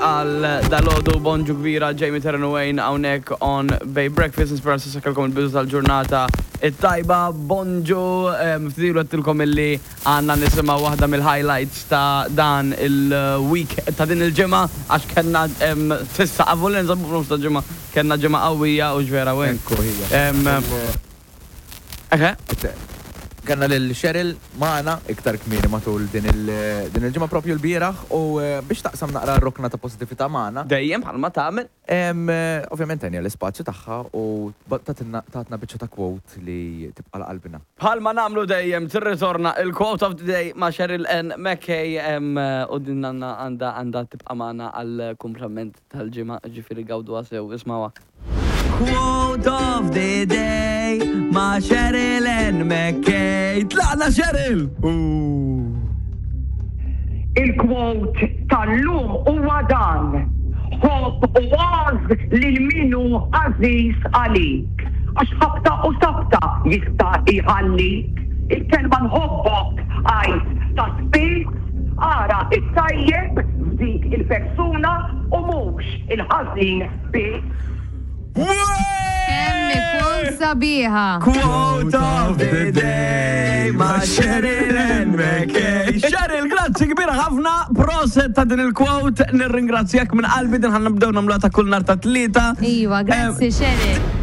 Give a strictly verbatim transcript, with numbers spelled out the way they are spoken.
għal dal-ħodu bonġu kbira Jamie Terran Wayne hawnhekk on Bay Breakfast Inspiranza sakalkom il-bidu tal-ġurnata it-tajba bonġu ftilu għattilkom illi għanna nisima waħda mill-highlights ta' dan il-week ta' din il-ġemma għax kena tissa għavulen zabbu f'nus ta' ġemma kena ġemma qawwija u ġvera Wayne. Ekku hija. Eħe? Kanna l-Cheryl maħna iktar kmini matul din il-ġimma propju l-biraħ u biex taqsam naqra r-rokna ta' pozitivita maħna. Dejjem bħalma tagħmel. Ovvjament għenja l-spazju taħħa u tatna bieċa ta' quote li tibqa l-qalbina. Bħalma namlu dejjem tirritorna il-quote of the day ma' Cheryl N. Mackay u din għanna għanda għanda tibqa maħna għal-kumplament tal-ġimma ġifiri għawdu għasew ismawa. Quote of the day ma' Cheryl N. Mackay. Tlaqna Cheryl! Il-quote tal-lum huwa dan. Hob u għaz lil minu għaziz għalik. Għax ħabta u sabta jista' iħallik. Il-kelma nħobbok għajt ta' spiss ara it-tajjeb dik il-persuna u mhux il-ħażin biss. Kemmi, quote sabiħa. Quote of the day ma' Cheryl N. Mackay. Cheryl, grazzi kbira ħafna, proset ta' din il-quote, nirringrazzjak minn qalbi din ħanna bdew namlu ta' kull nar ta' tlita. Iwa, grazzi Cheryl.